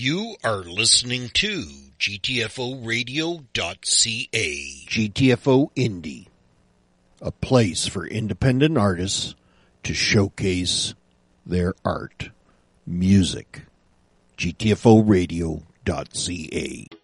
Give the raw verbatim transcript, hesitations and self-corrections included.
You are listening to G T F O radio dot C A. G T F O Indie, a place for independent artists to showcase their art, music. G T F O radio dot C A.